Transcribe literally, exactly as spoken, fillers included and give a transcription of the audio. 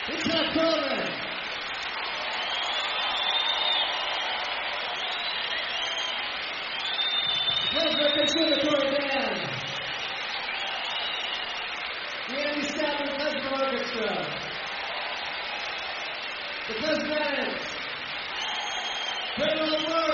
It's not Coleman. Let's Conservatory Band. The Andy Statler Klezmer Orchestra. The Klezmatics. Criminal World.